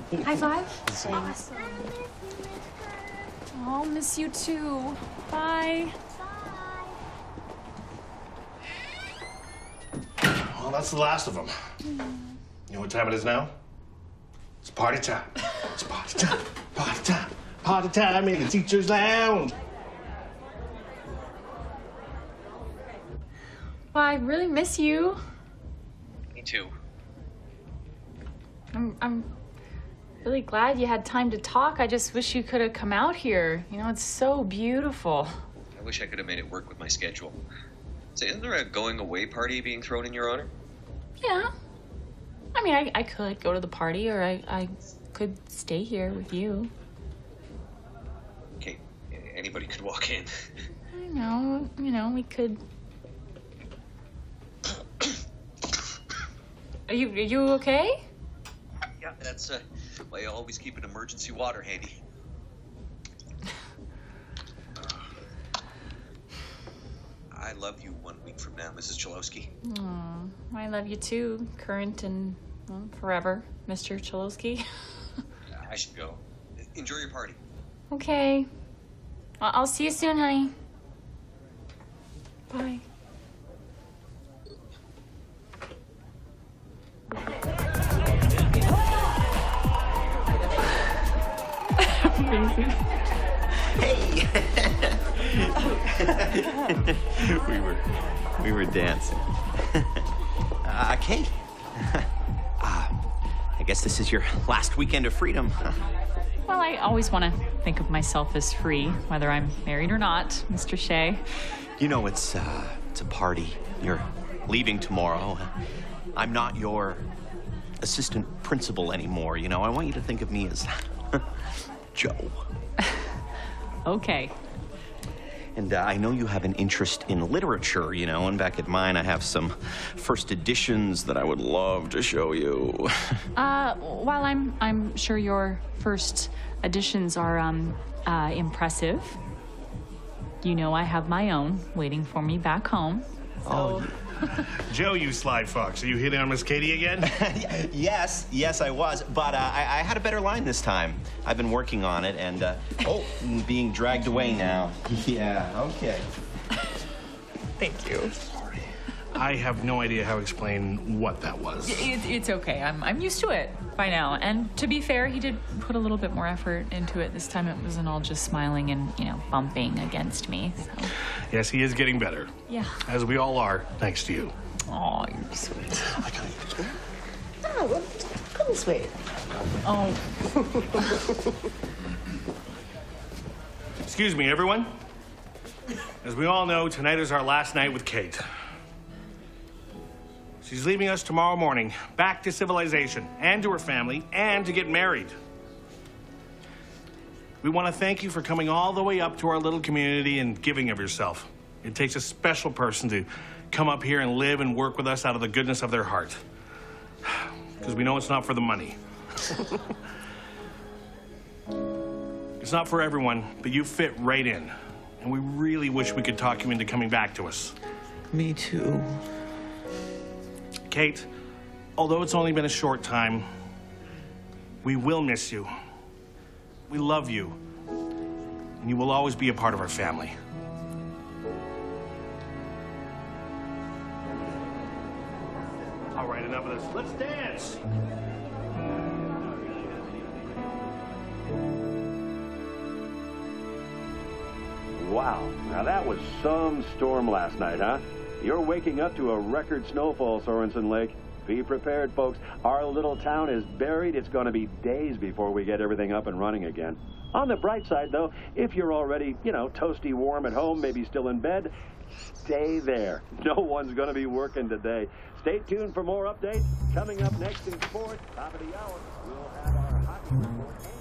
High five? Awesome. I'll miss you too. Bye. Well, that's the last of them. You know what time it is now? It's party time. It's party time. Party time. Party time in the teacher's lounge. Well, I really miss you. Me too. I'm really glad you had time to talk. I just wish you could have come out here. You know, it's so beautiful. I wish I could have made it work with my schedule. So isn't there a going away party being thrown in your honor? Yeah. I mean, I could go to the party, or I could stay here with you. Okay, anybody could walk in. I know, you know, we could... Are you okay? Yeah, that's why I always keep an emergency water handy. I love you 1 week from now, Mrs. Cholowski. Aw, I love you too, current and well, forever, Mr. Cholowski. I should go. Enjoy your party. Okay. I'll see you soon, honey. Bye. Amazing. Hey! we were dancing. Kate. I guess this is your last weekend of freedom. Well, I always want to think of myself as free, whether I'm married or not, Mr. Shea. You know, it's a party. You're leaving tomorrow. I'm not your assistant principal anymore, you know. I want you to think of me as Joe. Okay. And I know you have an interest in literature, you know, and back at mine I have some first editions that I would love to show you. While I'm sure your first editions are impressive, you know I have my own waiting for me back home. So. Oh. Joe, you sly fox. Are you hitting on Miss Katie again? Yes, I was. But I had a better line this time. I've been working on it, and being dragged away now. Yeah, okay. Thank you. Sorry. I have no idea how to explain what that was. It's okay. I'm used to it by now. And to be fair, he did put a little bit more effort into it. This time it wasn't all just smiling and, you know, bumping against me. So. Yes, he is getting better. Yeah. As we all are, thanks to you. Oh, you're sweet. Oh, well, come this way. Oh. Excuse me, everyone. As we all know, tonight is our last night with Kate. She's leaving us tomorrow morning, back to civilization, and to her family, and to get married. We want to thank you for coming all the way up to our little community and giving of yourself. It takes a special person to come up here and live and work with us out of the goodness of their heart. Because we know it's not for the money. It's not for everyone, but you fit right in. And we really wish we could talk you into coming back to us. Me too. Kate, although it's only been a short time, we will miss you. We love you. And you will always be a part of our family. All right, enough of this. Let's dance! Wow, now that was some storm last night, huh? You're waking up to a record snowfall, Sorensen Lake. Be prepared, folks. Our little town is buried. It's going to be days before we get everything up and running again. On the bright side, though, if you're already, you know, toasty warm at home, maybe still in bed, stay there. No one's going to be working today. Stay tuned for more updates. Coming up next in sports, top of the hour, we'll have our hockey report.